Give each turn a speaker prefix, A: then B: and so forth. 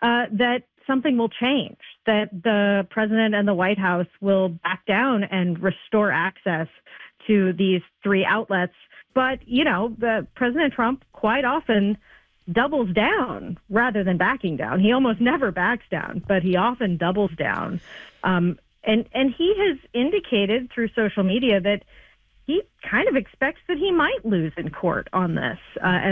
A: that something will change, that the president and the White House will back down and restore access to these three outlets. But, the President Trump quite often doubles down rather than backing down. He almost never backs down, but he often doubles down. And he has indicated through social media that he kind of expects that he might lose in court on this.